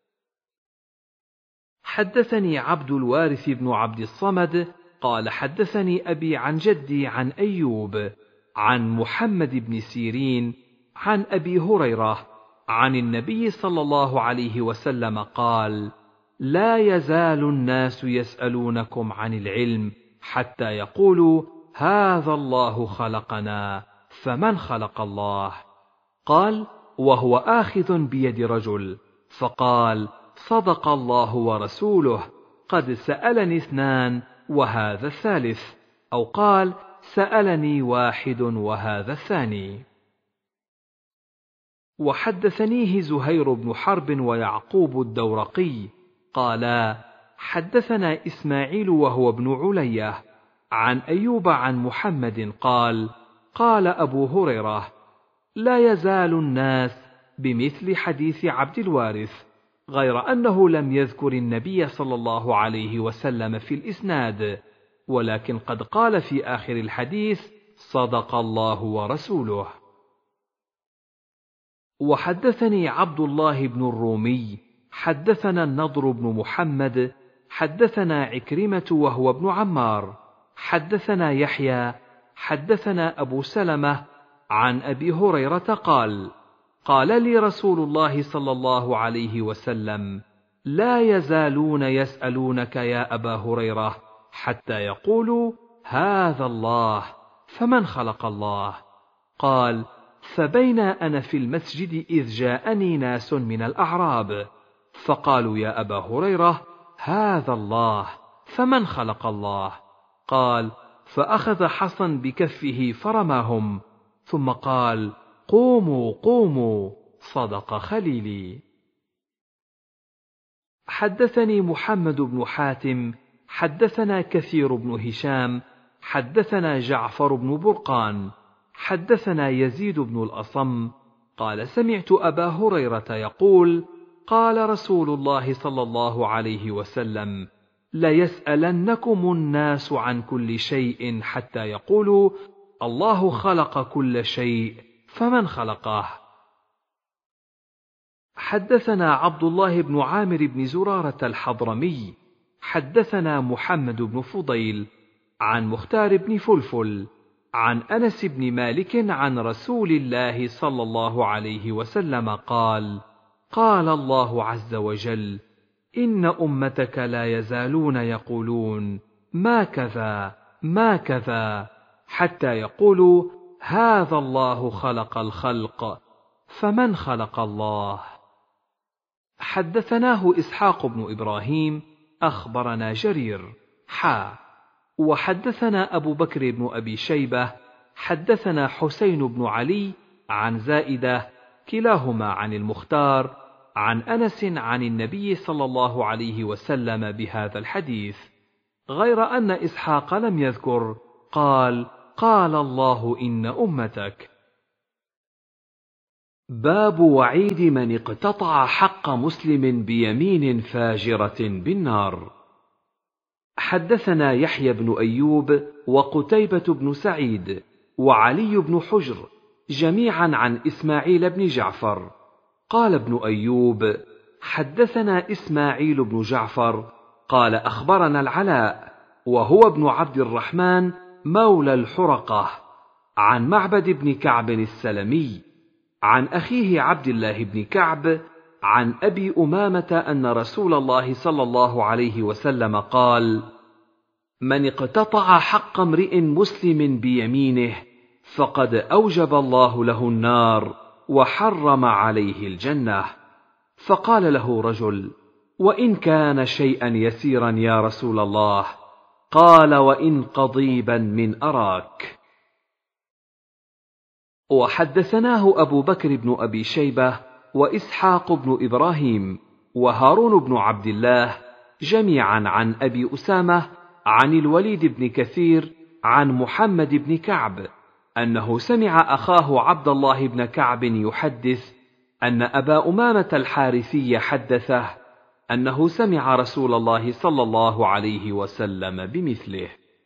حدثني عبد الوارث بن عبد الصمد قال: حدثني أبي عن جدي عن أيوب عن محمد بن سيرين عن أبي هريرة عن النبي صلى الله عليه وسلم قال: لا يزال الناس يسألونكم عن العلم حتى يقولوا: هذا الله خلقنا، فمن خلق الله؟ قال: وهو آخذ بيد رجل، فقال: صدق الله ورسوله، قد سألني اثنان وهذا الثالث، أو قال: سألني واحد وهذا الثاني. وحدثنيه زهير بن حرب ويعقوب الدورقي قالا: حدثنا إسماعيل وهو ابن علية عن أيوب عن محمد قال: قال أبو هريرة: لا يزال الناس بمثل حديث عبد الوارث، غير أنه لم يذكر النبي صلى الله عليه وسلم في الإسناد، ولكن قد قال في آخر الحديث: صدق الله ورسوله. وحدثني عبد الله بن الرومي حدثنا النضر بن محمد حدثنا عكرمة وهو ابن عمار حدثنا يحيى حدثنا أبو سلمة عن أبي هريرة قال: قال لي رسول الله صلى الله عليه وسلم: لا يزالون يسألونك يا أبا هريرة حتى يقولوا: هذا الله، فمن خلق الله؟ قال: فبينا أنا في المسجد إذ جاءني ناس من الأعراب فقالوا: يا أبا هريرة، هذا الله، فمن خلق الله؟ قال: فأخذ حصا بكفه فرماهم، ثم قال: قوموا قوموا، صدق خليلي. حدثني محمد بن حاتم حدثنا كثير بن هشام حدثنا جعفر بن برقان حدثنا يزيد بن الأصم قال: سمعت أبا هريرة يقول: قال رسول الله صلى الله عليه وسلم: ليسألنكم الناس عن كل شيء حتى يقولوا: الله خلق كل شيء، فمن خلقه؟ حدثنا عبد الله بن عامر بن زرارة الحضرمي حدثنا محمد بن فضيل عن مختار بن فلفل عن أنس بن مالك عن رسول الله صلى الله عليه وسلم قال: قال الله عز وجل: إن أمتك لا يزالون يقولون: ما كذا ما كذا، حتى يقولوا: هذا الله خلق الخلق، فمن خلق الله؟ حدثناه إسحاق بن إبراهيم أخبرنا جرير حا وحدثنا أبو بكر بن أبي شيبة حدثنا حسين بن علي عن زائدة كلاهما عن المختار عن أنس عن النبي صلى الله عليه وسلم بهذا الحديث، غير أن إسحاق لم يذكر قال قال الله إن أمتك. باب وعيد من اقتطع حق مسلم بيمين فاجرة بالنار. حدثنا يحيى بن أيوب وقتيبة بن سعيد وعلي بن حجر جميعا عن إسماعيل بن جعفر. قال ابن أيوب حدثنا إسماعيل بن جعفر قال أخبرنا العلاء وهو ابن عبد الرحمن مولى الحرقة عن معبد بن كعب السلمي عن أخيه عبد الله بن كعب عن أبي أمامة أن رسول الله صلى الله عليه وسلم قال: من اقتطع حق امرئ مسلم بيمينه فقد أوجب الله له النار وحرم عليه الجنة. فقال له رجل: وإن كان شيئا يسيرا يا رسول الله؟ قال: وإن قضيبا من أراك. وحدثناه أبو بكر بن أبي شيبة وإسحاق بن إبراهيم وهارون بن عبد الله جميعا عن أبي أسامة عن الوليد بن كثير عن محمد بن كعب أنه سمع أخاه عبد الله بن كعب يحدث أن أبا أمامة الحارثي حدثه أنه سمع رسول الله صلى الله عليه وسلم بمثله.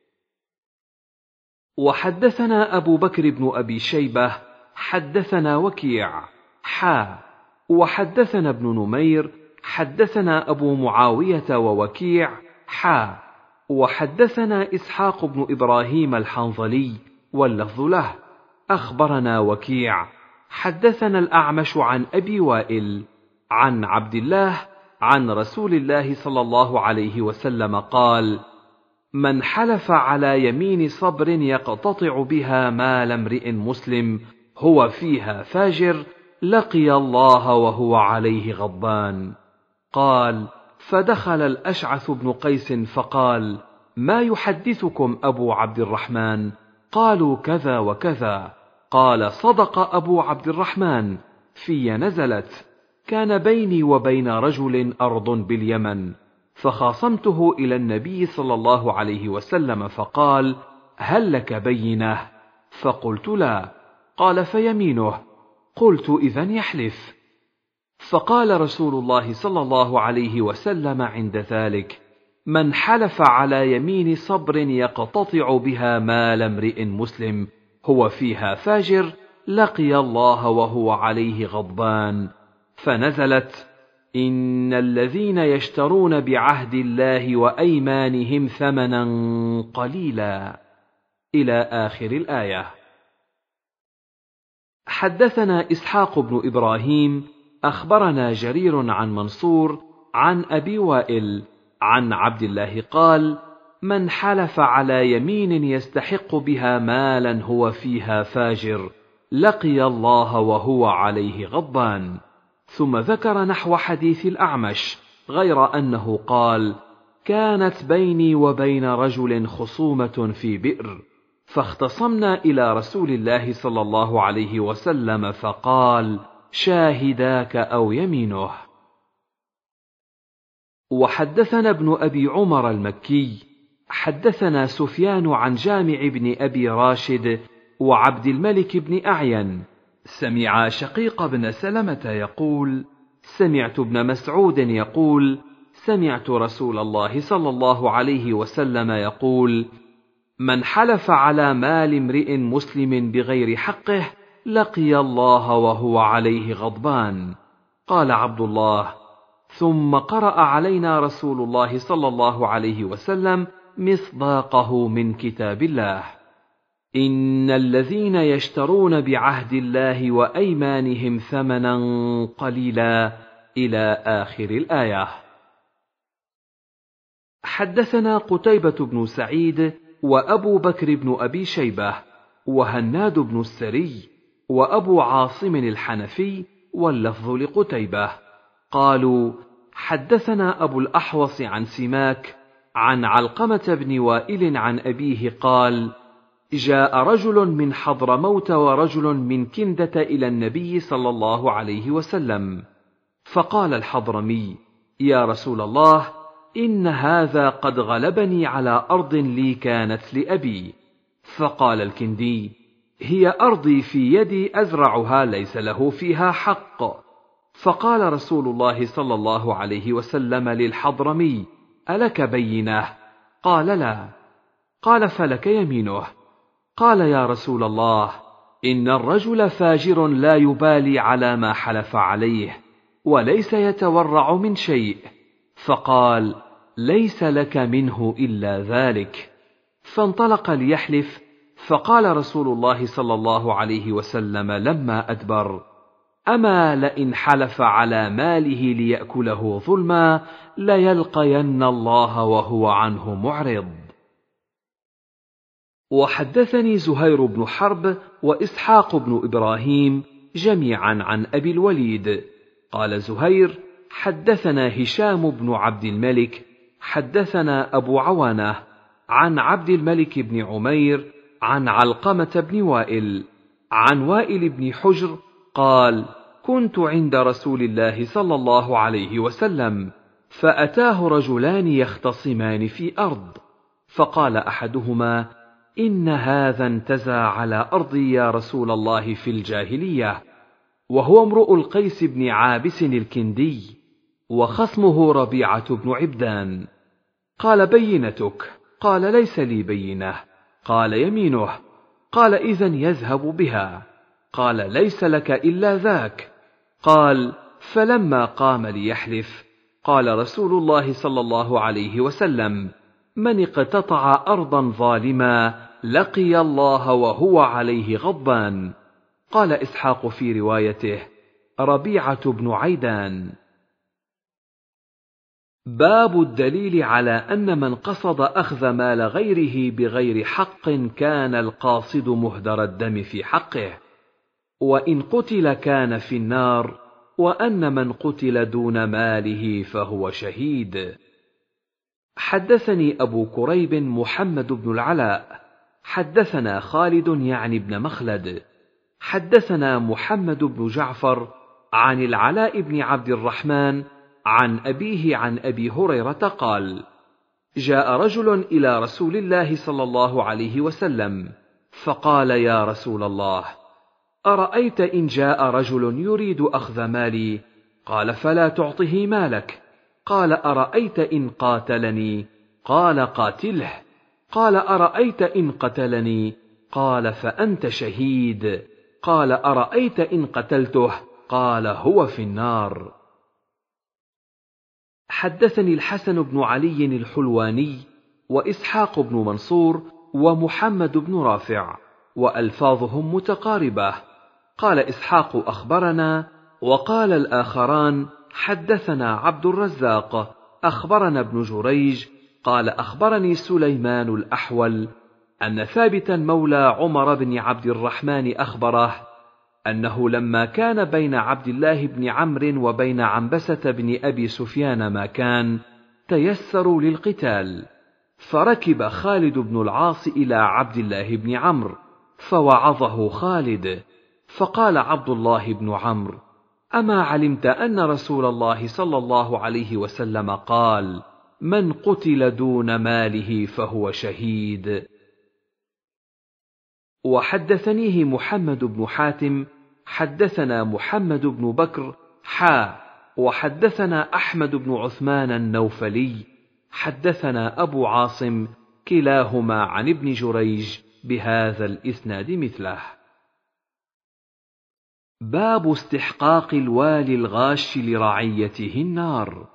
وحدثنا أبو بكر بن أبي شيبة حدثنا وكيع حا وحدثنا ابن نمير حدثنا أبو معاوية ووكيع حا وحدثنا إسحاق بن إبراهيم الحنظلي واللفظ له أخبرنا وكيع حدثنا الأعمش عن أبي وائل عن عبد الله عن رسول الله صلى الله عليه وسلم قال: من حلف على يمين صبر يقتطع بها مال امرئ مسلم هو فيها فاجر لقي الله وهو عليه غضبان. قال: فدخل الأشعث بن قيس فقال: ما يحدثكم أبو عبد الرحمن؟ قالوا: كذا وكذا. قال: صدق أبو عبد الرحمن، في نزلت، كان بيني وبين رجل أرض باليمن، فخاصمته إلى النبي صلى الله عليه وسلم فقال: هل لك بينة؟ فقلت: لا. قال: فيمينه. قلت: إذن يحلف. فقال رسول الله صلى الله عليه وسلم عند ذلك: من حلف على يمين صبر يقتطع بها مال امرئ مسلم هو فيها فاجر لقي الله وهو عليه غضبان. فنزلت: إن الذين يشترون بعهد الله وأيمانهم ثمنا قليلا إلى آخر الآية. حدثنا إسحاق بن إبراهيم أخبرنا جرير عن منصور عن أبي وائل عن عبد الله قال: من حلف على يمين يستحق بها مالا هو فيها فاجر لقي الله وهو عليه غضبان. ثم ذكر نحو حديث الأعمش غير أنه قال: كانت بيني وبين رجل خصومة في بئر، فاختصمنا إلى رسول الله صلى الله عليه وسلم فقال: شاهداك أو يمينه. وحدثنا ابن أبي عمر المكي حدثنا سفيان عن جامع بن أبي راشد وعبد الملك بن أعين سمع شقيق بن سلمة يقول: سمعت ابن مسعود يقول: سمعت رسول الله صلى الله عليه وسلم يقول: من حلف على مال امرئ مسلم بغير حقه لقي الله وهو عليه غضبان. قال عبد الله: ثم قرأ علينا رسول الله صلى الله عليه وسلم مصداقه من كتاب الله: إن الذين يشترون بعهد الله وأيمانهم ثمنا قليلا إلى آخر الآية. حدثنا قتيبة بن سعيد وأبو بكر بن أبي شيبة وهناد بن السري وأبو عاصم الحنفي واللفظ لقتيبة قالوا: حدثنا أبو الأحوص عن سماك عن علقمة بن وائل عن أبيه قال: جاء رجل من حضرموت ورجل من كندة إلى النبي صلى الله عليه وسلم، فقال الحضرمي: يا رسول الله، إن هذا قد غلبني على أرض لي كانت لأبي. فقال الكندي: هي أرضي في يدي أزرعها، ليس له فيها حق. فقال رسول الله صلى الله عليه وسلم للحضرمي: ألك بينة؟ قال: لا. قال: فلك يمينه. قال: يا رسول الله، إن الرجل فاجر لا يبالي على ما حلف عليه، وليس يتورع من شيء. فقال: ليس لك منه إلا ذلك. فانطلق ليحلف، فقال رسول الله صلى الله عليه وسلم لما أدبر: أما لئن حلف على ماله ليأكله ظلما ليلقين الله وهو عنه معرض. وحدثني زهير بن حرب وإسحاق بن إبراهيم جميعا عن أبي الوليد قال زهير: حدثنا هشام بن عبد الملك حدثنا أبو عوانة عن عبد الملك بن عمير عن علقمة بن وائل عن وائل بن حجر قال: كنت عند رسول الله صلى الله عليه وسلم، فأتاه رجلان يختصمان في أرض، فقال أحدهما: إن هذا انتزع على أرضي يا رسول الله في الجاهلية، وهو امرؤ القيس بن عابس الكندي، وخصمه ربيعة بن عبدان. قال: بينتك؟ قال: ليس لي بينة. قال: يمينه. قال: إذن يذهب بها. قال: ليس لك إلا ذاك. قال: فلما قام ليحلف قال رسول الله صلى الله عليه وسلم: من اقتطع أرضا ظالما لقي الله وهو عليه غضبان. قال إسحاق في روايته: ربيعة بن عيدان. باب الدليل على أن من قصد أخذ مال غيره بغير حق كان القاصد مهدر الدم في حقه، وإن قتل كان في النار، وأن من قتل دون ماله فهو شهيد. حدثني أبو كريب محمد بن العلاء حدثنا خالد يعني بن مخلد حدثنا محمد بن جعفر عن العلاء بن عبد الرحمن عن أبيه عن أبي هريرة قال: جاء رجل إلى رسول الله صلى الله عليه وسلم فقال: يا رسول الله، أرأيت إن جاء رجل يريد أخذ مالي؟ قال: فلا تعطه مالك. قال: أرأيت إن قاتلني؟ قال: قاتله. قال: أرأيت إن قتلني؟ قال: فأنت شهيد. قال: أرأيت إن قتلته؟ قال: هو في النار. حدثني الحسن بن علي الحلواني وإسحاق بن منصور ومحمد بن رافع وألفاظهم متقاربة. قال إسحاق: أخبرنا، وقال الآخران: حدثنا عبد الرزاق أخبرنا ابن جريج قال: أخبرني سليمان الأحول أن ثابتا مولى عمر بن عبد الرحمن أخبره أنه لما كان بين عبد الله بن عمرو وبين عنبسة بن أبي سفيان ما كان، تيسروا للقتال، فركب خالد بن العاص إلى عبد الله بن عمرو فوعظه خالد، فقال عبد الله بن عمرو: أما علمت أن رسول الله صلى الله عليه وسلم قال: من قتل دون ماله فهو شهيد. وحدثنيه محمد بن حاتم حدثنا محمد بن بكر حا وحدثنا أحمد بن عثمان النوفلي حدثنا أبو عاصم كلاهما عن ابن جريج بهذا الإسناد مثله. باب استحقاق الوالي الغاش لرعيته النار.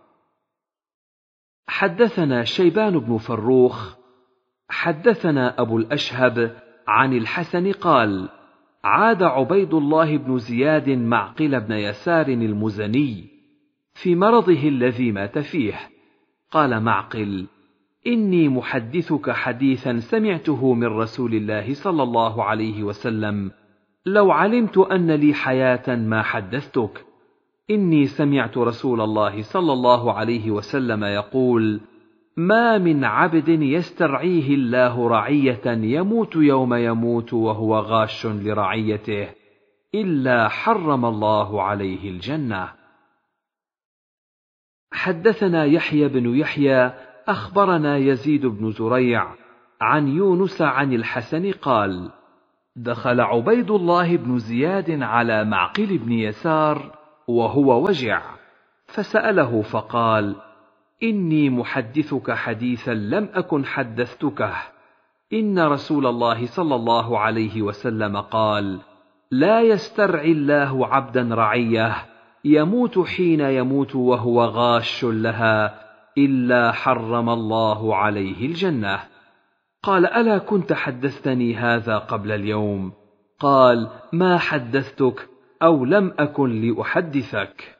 حدثنا شيبان بن فروخ حدثنا أبو الأشهب عن الحسن قال: عاد عبيد الله بن زياد معقل بن يسار المزني في مرضه الذي مات فيه. قال معقل: إني محدثك حديثا سمعته من رسول الله صلى الله عليه وسلم، لو علمت أن لي حياة ما حدثتك. إني سمعت رسول الله صلى الله عليه وسلم يقول: ما من عبد يسترعيه الله رعية يموت يوم يموت وهو غاش لرعيته إلا حرم الله عليه الجنة. حدثنا يحيى بن يحيى أخبرنا يزيد بن زريع عن يونس عن الحسن قال: دخل عبيد الله بن زياد على معقل بن يسار وهو وجع، فسأله فقال: إني محدثك حديثا لم أكن حدثتكه، إن رسول الله صلى الله عليه وسلم قال: لا يسترعي الله عبدا رعيه يموت حين يموت وهو غاش لها إلا حرم الله عليه الجنة. قال: ألا كنت حدثتني هذا قبل اليوم؟ قال: ما حدثتك أو لم أكن لأحدثك.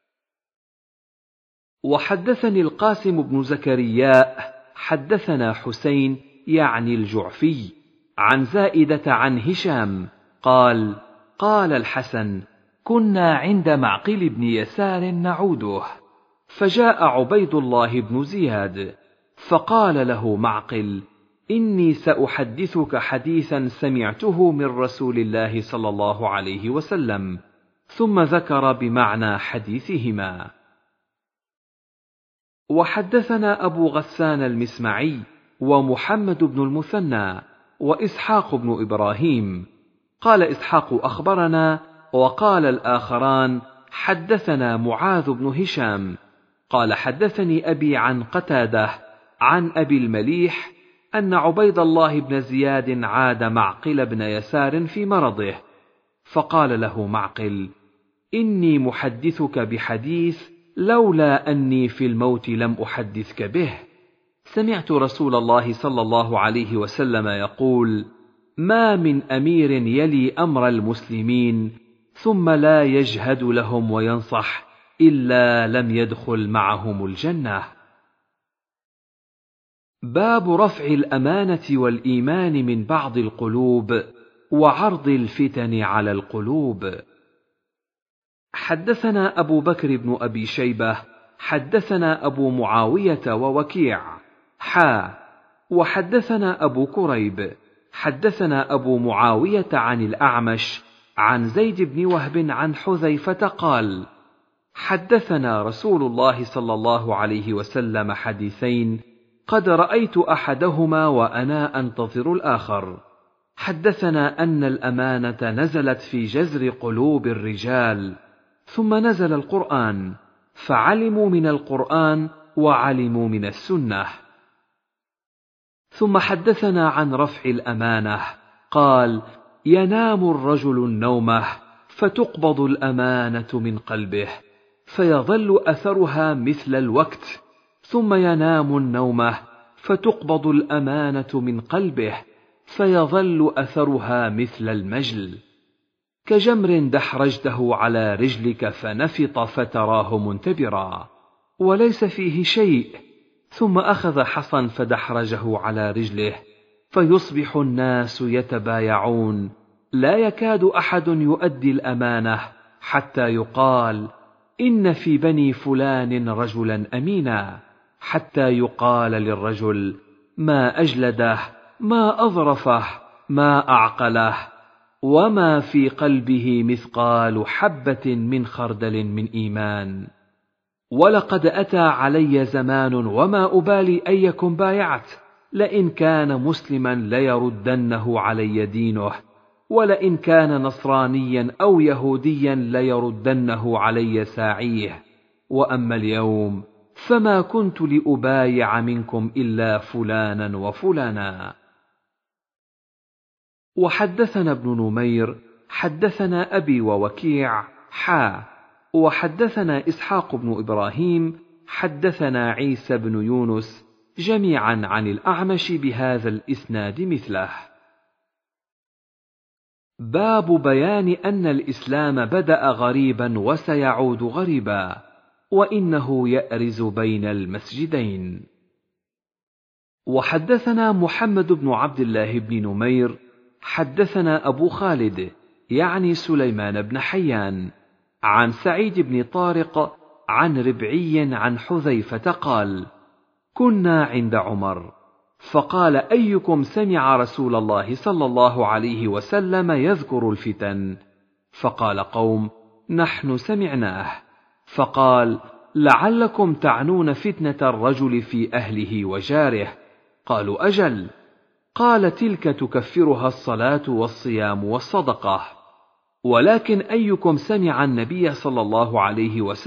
وحدثني القاسم بن زكرياء حدثنا حسين يعني الجعفي عن زائدة عن هشام قال: قال الحسن: كنا عند معقل بن يسار نعوده، فجاء عبيد الله بن زياد فقال له معقل: إني سأحدثك حديثا سمعته من رسول الله صلى الله عليه وسلم، ثم ذكر بمعنى حديثهما. وحدثنا أبو غسان المسمعي ومحمد بن المثنى وإسحاق بن إبراهيم. قال إسحاق: أخبرنا، وقال الآخران: حدثنا معاذ بن هشام قال: حدثني أبي عن قتادة عن أبي المليح أن عبيد الله بن زياد عاد معقل بن يسار في مرضه، فقال له معقل: إني محدثك بحديث لولا أني في الموت لم أحدثك به. سمعت رسول الله صلى الله عليه وسلم يقول: ما من أمير يلي أمر المسلمين ثم لا يجهد لهم وينصح إلا لم يدخل معهم الجنة. باب رفع الأمانة والإيمان من بعض القلوب وعرض الفتن على القلوب. حدثنا أبو بكر بن أبي شيبة حدثنا أبو معاوية ووكيع حا وحدثنا أبو كريب حدثنا أبو معاوية عن الأعمش عن زيد بن وهب عن حذيفة قال: حدثنا رسول الله صلى الله عليه وسلم حديثين قد رأيت أحدهما وأنا أنتظر الآخر. حدثنا أن الأمانة نزلت في جذر قلوب الرجال، ثم نزل القرآن، فعلموا من القرآن وعلموا من السنة. ثم حدثنا عن رفع الأمانة قال: ينام الرجل النومة فتقبض الأمانة من قلبه فيظل أثرها مثل الوقت، ثم ينام النومة فتقبض الأمانة من قلبه فيظل أثرها مثل المجل، كجمر دحرجته على رجلك فنفط فتراه منتبرا وليس فيه شيء، ثم أخذ حصا فدحرجه على رجله فيصبح الناس يتبايعون، لا يكاد أحد يؤدي الأمانة حتى يقال: إن في بني فلان رجلا أمينا، حتى يقال للرجل: ما أجلده، ما أظرفه، ما أعقله، وما في قلبه مثقال حبة من خردل من إيمان. ولقد أتى علي زمان وما أبالي أيكم بايعت، لئن كان مسلما ليردنه علي دينه، ولئن كان نصرانيا أو يهوديا ليردنه علي ساعيه، وأما اليوم فما كنت لأبايع منكم إلا فلانا وفلانا. وحدثنا ابن نمير حدثنا أبي ووكيع حا وحدثنا إسحاق بن إبراهيم حدثنا عيسى بن يونس جميعا عن الأعمش بهذا الإسناد مثله. باب بيان أن الإسلام بدأ غريبا وسيعود غريبا، وإنه يأرز بين المسجدين. وحدثنا محمد بن عبد الله بن نمير حدثنا أبو خالد يعني سليمان بن حيان عن سعيد بن طارق عن ربعي عن حذيفة قال: كنا عند عمر فقال: أيكم سمع رسول الله صلى الله عليه وسلم يذكر الفتن؟ فقال قوم: نحن سمعناه. فقال: لعلكم تعنون فتنة الرجل في أهله وجاره. قالوا أجل. قال تلك تكفرها الصلاة والصيام والصدقة. ولكن أيكم سمع النبي صلى الله عليه وسلم